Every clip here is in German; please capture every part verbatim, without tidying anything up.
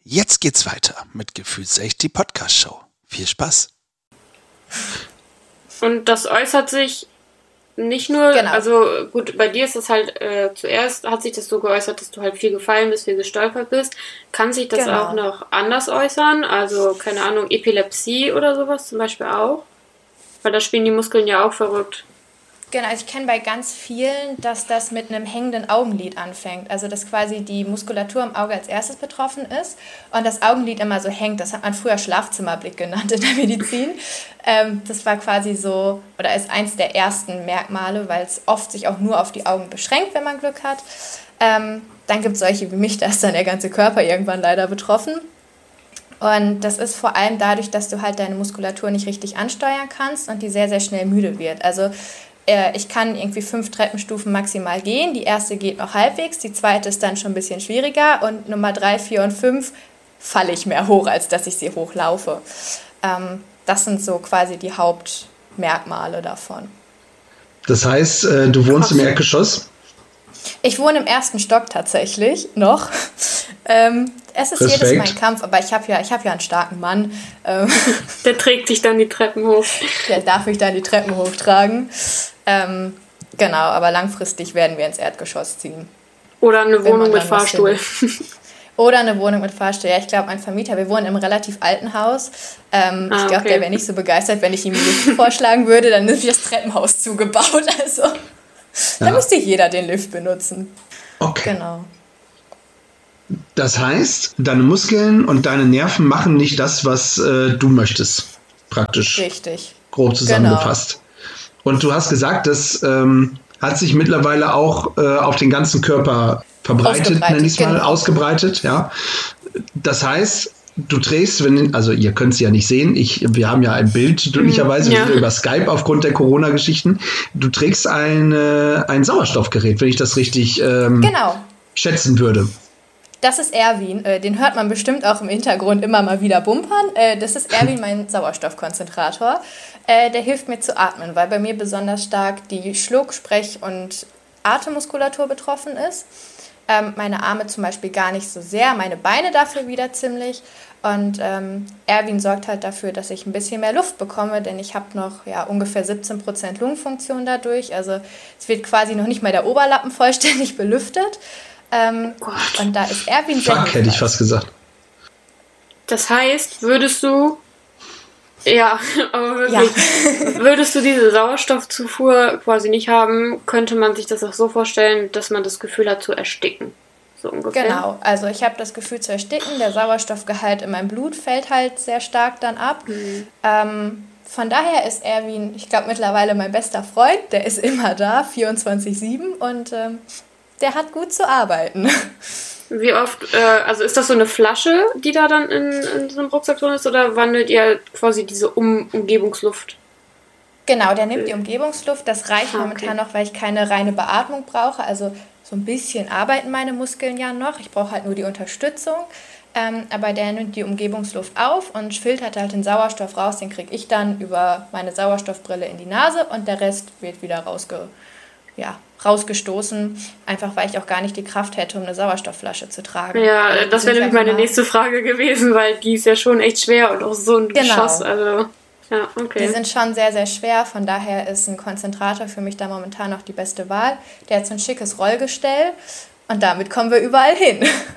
Jetzt geht's weiter mit Gefühlsecht, die Podcast-Show. Viel Spaß. Und das äußert sich nicht nur, genau. Also gut, bei dir ist es halt, äh, zuerst hat sich das so geäußert, dass du halt viel gefallen bist, viel gestolpert bist. Kann sich das genau. auch noch anders äußern? Also, keine Ahnung, Epilepsie oder sowas zum Beispiel auch? Weil da spielen die Muskeln ja auch verrückt. Genau, also ich kenne bei ganz vielen, dass das mit einem hängenden Augenlid anfängt. Also dass quasi die Muskulatur im Auge als erstes betroffen ist und das Augenlid immer so hängt. Das hat man früher Schlafzimmerblick genannt in der Medizin. Ähm, das war quasi so, oder ist eins der ersten Merkmale, weil es oft sich auch nur auf die Augen beschränkt, wenn man Glück hat. Ähm, dann gibt es solche wie mich, da ist dann der ganze Körper irgendwann leider betroffen. Und das ist vor allem dadurch, dass du halt deine Muskulatur nicht richtig ansteuern kannst und die sehr, sehr schnell müde wird. Also ich kann irgendwie fünf Treppenstufen maximal gehen. Die erste geht noch halbwegs, die zweite ist dann schon ein bisschen schwieriger und Nummer drei, vier und fünf falle ich mehr hoch, als dass ich sie hochlaufe. Ähm, das sind so quasi die Hauptmerkmale davon. Das heißt, äh, du wohnst Krass. im Erdgeschoss? Ich wohne im ersten Stock tatsächlich noch. Ähm, es ist Respekt. Jedes Mal ein Kampf, aber ich habe ja, ich hab ja einen starken Mann. Ähm, der trägt sich dann die Treppen hoch. Der darf mich dann die Treppen hochtragen. Ähm, genau, aber langfristig werden wir ins Erdgeschoss ziehen. Oder eine Wohnung mit Fahrstuhl. Oder eine Wohnung mit Fahrstuhl. Ja, ich glaube, mein Vermieter, wir wohnen im relativ alten Haus. Ähm, ah, ich glaube, okay. Der wäre nicht so begeistert, wenn ich ihm Lift vorschlagen würde. Dann ist wie das Treppenhaus zugebaut. Also, ja. Da müsste jeder den Lift benutzen. Okay. Genau. Das heißt, deine Muskeln und deine Nerven machen nicht das, was äh, du möchtest. Praktisch. Richtig. Grob zusammengefasst. Genau. Und du hast gesagt, das ähm, hat sich mittlerweile auch äh, auf den ganzen Körper verbreitet, nenne ich es mal, genau. ausgebreitet. Ja. Das heißt, du trägst, wenn, also ihr könnt es ja nicht sehen, ich, wir haben ja ein Bild, glücklicherweise ja. über Skype aufgrund der Corona-Geschichten. Du trägst eine, ein Sauerstoffgerät, wenn ich das richtig ähm, genau. schätzen würde. Das ist Erwin, äh, den hört man bestimmt auch im Hintergrund immer mal wieder bumpern. Äh, das ist Erwin, mein Sauerstoffkonzentrator. Äh, der hilft mir zu atmen, weil bei mir besonders stark die Schluck-, Sprech- und Atemmuskulatur betroffen ist. Ähm, meine Arme zum Beispiel gar nicht so sehr, meine Beine dafür wieder ziemlich. Und ähm, Erwin sorgt halt dafür, dass ich ein bisschen mehr Luft bekomme, denn ich habe noch ja, ungefähr siebzehn Prozent Lungenfunktion dadurch. Also es wird quasi noch nicht mal der Oberlappen vollständig belüftet. Ähm, und da ist Erwin sehr Fuck, hätte ich fast gesagt. Das heißt, würdest du, ja, aber wirklich, ja. würdest du diese Sauerstoffzufuhr quasi nicht haben, könnte man sich das auch so vorstellen, dass man das Gefühl hat zu ersticken. So ungefähr. Genau, also ich habe das Gefühl zu ersticken, der Sauerstoffgehalt in meinem Blut fällt halt sehr stark dann ab. Mhm. Ähm, von daher ist Erwin, ich glaube mittlerweile mein bester Freund, der ist immer da, vierundzwanzig sieben und ähm, der hat gut zu arbeiten. Wie oft, äh, also ist das so eine Flasche, die da dann in, in so einem Rucksack drin ist, oder wandelt ihr quasi diese um- Umgebungsluft? Genau, der nimmt die Umgebungsluft. Das reicht ah, momentan okay. noch, weil ich keine reine Beatmung brauche. Also so ein bisschen arbeiten meine Muskeln ja noch. Ich brauche halt nur die Unterstützung. Ähm, aber der nimmt die Umgebungsluft auf und filtert halt den Sauerstoff raus. Den kriege ich dann über meine Sauerstoffbrille in die Nase und der Rest wird wieder rausge... ja, rausgestoßen, einfach weil ich auch gar nicht die Kraft hätte, um eine Sauerstoffflasche zu tragen. Ja, also das wäre nämlich meine immer nächste Frage gewesen, weil die ist ja schon echt schwer und auch so ein genau. Geschoss. Also, ja, okay. Die sind schon sehr, sehr schwer, von daher ist ein Konzentrator für mich da momentan noch die beste Wahl. Der hat so ein schickes Rollgestell und damit kommen wir überall hin.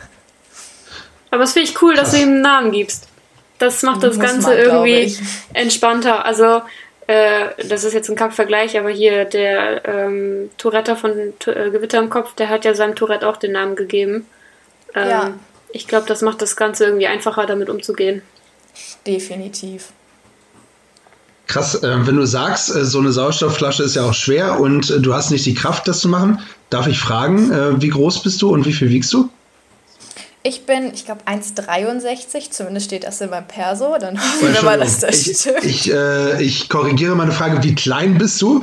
Aber es finde ich cool, dass du ihm einen Namen gibst. Das macht das Muss Ganze man, irgendwie entspannter. Also das ist jetzt ein Kackvergleich, aber hier der ähm, Tourette von äh, Gewitter im Kopf, der hat ja seinem Tourette auch den Namen gegeben. Ähm, ja. Ich glaube, das macht das Ganze irgendwie einfacher, damit umzugehen. Definitiv. Krass, äh, wenn du sagst, äh, so eine Sauerstoffflasche ist ja auch schwer und äh, du hast nicht die Kraft, das zu machen, darf ich fragen, äh, wie groß bist du und wie viel wiegst du? Ich bin, ich glaube, eins Komma dreiundsechzig, zumindest steht das in meinem Perso, dann hoffen wir mal, dass das ich, stimmt. Ich, äh, ich korrigiere meine Frage, wie klein bist du?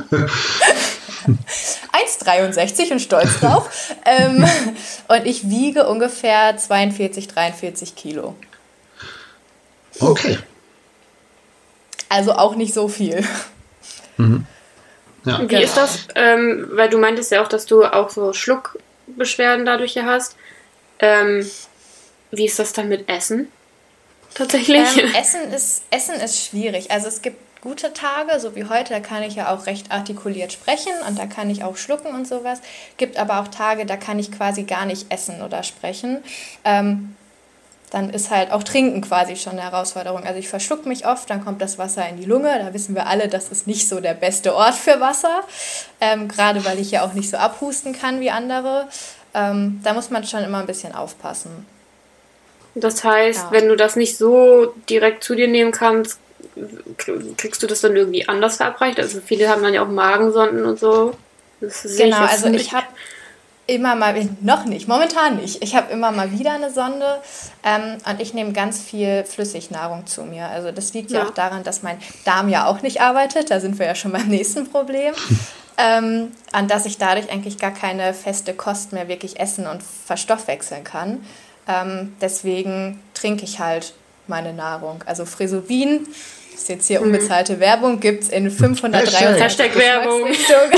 eins Komma dreiundsechzig und stolz drauf. ähm, und ich wiege ungefähr zweiundvierzig, dreiundvierzig Kilo. Okay. Also auch nicht so viel. Mhm. Ja. Wie ist das? Ähm, weil du meintest ja auch, dass du auch so Schluckbeschwerden dadurch hier hast. Ähm, wie ist das dann mit Essen? Tatsächlich? Ähm, Essen ist, Essen ist schwierig. Also es gibt gute Tage, so wie heute, da kann ich ja auch recht artikuliert sprechen und da kann ich auch schlucken und sowas. Gibt aber auch Tage, da kann ich quasi gar nicht essen oder sprechen. Ähm, dann ist halt auch Trinken quasi schon eine Herausforderung. Also ich verschluck mich oft, dann kommt das Wasser in die Lunge. Da wissen wir alle, das ist nicht so der beste Ort für Wasser. Ähm, gerade weil ich ja auch nicht so abhusten kann wie andere. Ähm, da muss man schon immer ein bisschen aufpassen. Das heißt, ja. wenn du das nicht so direkt zu dir nehmen kannst, kriegst du das dann irgendwie anders verabreicht? Also viele haben dann ja auch Magensonden und so. Das genau, ich also nicht. ich habe immer mal, noch nicht, momentan nicht. Ich habe immer mal wieder eine Sonde ähm, und ich nehme ganz viel Flüssignahrung zu mir. Also das liegt ja. ja auch daran, dass mein Darm ja auch nicht arbeitet. Da sind wir ja schon beim nächsten Problem. ähm, und dass ich dadurch eigentlich gar keine feste Kost mehr wirklich essen und verstoffwechseln kann. Ähm, deswegen trinke ich halt meine Nahrung. Also Frisobin, das ist jetzt hier unbezahlte mhm. Werbung, gibt es in fünfhundertdreiundzwanzig Hashtag Werbung.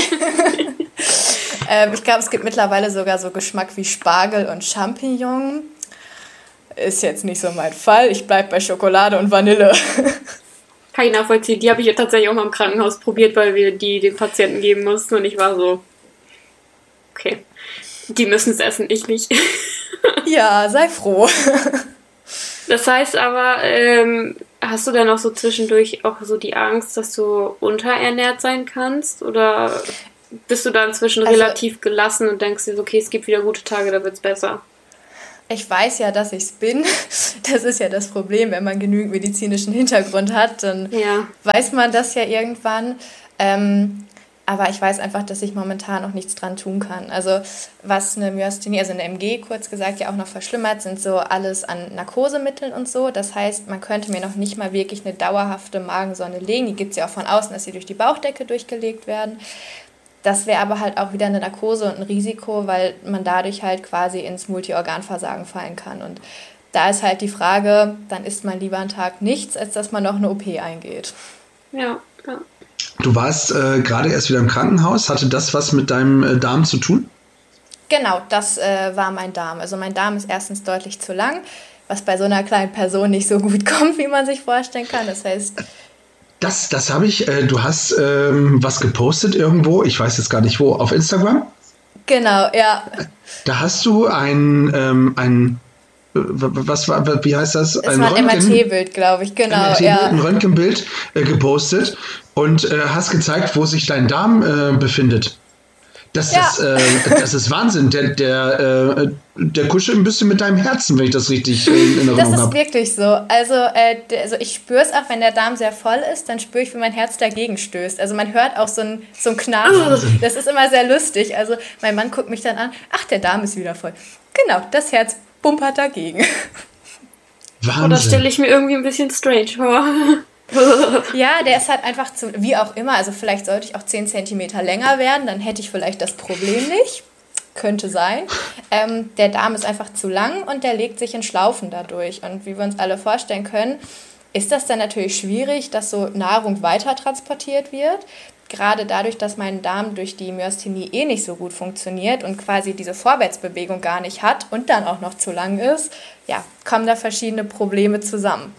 ähm, ich glaube, es gibt mittlerweile sogar so Geschmack wie Spargel und Champignon. Ist jetzt nicht so mein Fall. Ich bleibe bei Schokolade und Vanille. Kann ich nachvollziehen. Die habe ich tatsächlich auch mal im Krankenhaus probiert, weil wir die den Patienten geben mussten und ich war so, okay, die müssen es essen, ich nicht. Ja, sei froh. Das heißt aber, ähm, hast du dann auch so zwischendurch auch so die Angst, dass du unterernährt sein kannst? Oder bist du da inzwischen also, relativ gelassen und denkst dir, okay, es gibt wieder gute Tage, da wird's besser? Ich weiß ja, dass ich es bin. Das ist ja das Problem, wenn man genügend medizinischen Hintergrund hat, dann ja. weiß man das ja irgendwann. Ähm, aber ich weiß einfach, dass ich momentan noch nichts dran tun kann. Also was eine Myasthenie, also eine M G kurz gesagt, ja auch noch verschlimmert, sind so alles an Narkosemitteln und so. Das heißt, man könnte mir noch nicht mal wirklich eine dauerhafte Magensonde legen. Die gibt es ja auch von außen, dass sie durch die Bauchdecke durchgelegt werden. Das wäre aber halt auch wieder eine Narkose und ein Risiko, weil man dadurch halt quasi ins Multiorganversagen fallen kann. Und da ist halt die Frage, dann isst man lieber einen Tag nichts, als dass man noch eine O P eingeht. Ja, ja. Du warst äh, gerade erst wieder im Krankenhaus. Hatte das was mit deinem äh, Darm zu tun? Genau, das äh, war mein Darm. Also mein Darm ist erstens deutlich zu lang, was bei so einer kleinen Person nicht so gut kommt, wie man sich vorstellen kann. Das heißt... Das, das habe ich, äh, du hast ähm, was gepostet irgendwo, ich weiß jetzt gar nicht wo, auf Instagram? Genau, ja. Da hast du ein, ähm, ein was war, wie heißt das? Das ein war ein M R T-Bild, glaube ich, genau. M R T-Bild, ja. Ein Röntgenbild äh, gepostet und äh, hast gezeigt, wo sich dein Darm äh, befindet. Das, ja. das, äh, das ist Wahnsinn. Der, der, äh, der kuschelt ein bisschen mit deinem Herzen, wenn ich das richtig äh, in Erinnerung habe. Das ist hab. wirklich so. Also, äh, der, also ich spüre es auch, wenn der Darm sehr voll ist, dann spüre ich, wie mein Herz dagegen stößt. Also man hört auch so ein, so ein Knarren. Das ist immer sehr lustig. Also mein Mann guckt mich dann an, ach, der Darm ist wieder voll. Genau, das Herz bumpert dagegen. Wahnsinn. Oh, das stelle ich mir irgendwie ein bisschen strange vor. Ja, der ist halt einfach, zu, wie auch immer, also vielleicht sollte ich auch zehn Zentimeter länger werden, dann hätte ich vielleicht das Problem nicht. Könnte sein. Ähm, der Darm ist einfach zu lang und der legt sich in Schlaufen dadurch. Und wie wir uns alle vorstellen können, ist das dann natürlich schwierig, dass so Nahrung weiter transportiert wird. Gerade dadurch, dass mein Darm durch die Myasthenie eh nicht so gut funktioniert und quasi diese Vorwärtsbewegung gar nicht hat und dann auch noch zu lang ist, ja, kommen da verschiedene Probleme zusammen.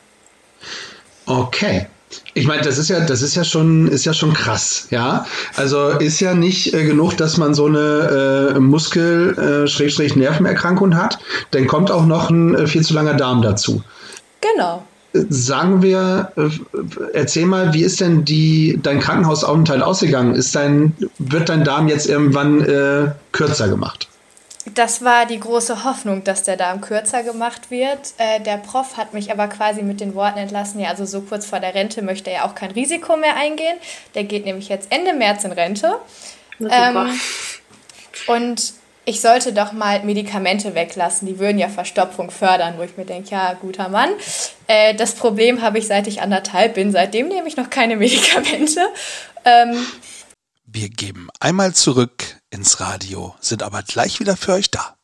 Okay. Ich meine, das ist ja, das ist ja schon, ist ja schon krass, ja. Also ist ja nicht äh, genug, dass man so eine äh, Muskel-Nervenerkrankung äh, hat. Dann kommt auch noch ein äh, viel zu langer Darm dazu. Genau. Äh, sagen wir, äh, erzähl mal, wie ist denn die, dein Krankenhausaufenthalt ausgegangen? Ist dein, wird dein Darm jetzt irgendwann äh, kürzer gemacht? Das war die große Hoffnung, dass der Darm kürzer gemacht wird. Äh, der Prof hat mich aber quasi mit den Worten entlassen, ja, also so kurz vor der Rente möchte er auch kein Risiko mehr eingehen. Der geht nämlich jetzt Ende März in Rente. Ähm, und ich sollte doch mal Medikamente weglassen, die würden ja Verstopfung fördern, wo ich mir denke, ja, guter Mann. Äh, das Problem habe ich, seit ich anderthalb bin. Seitdem nehme ich noch keine Medikamente. Ähm, Wir geben einmal zurück ins Radio, sind aber gleich wieder für euch da.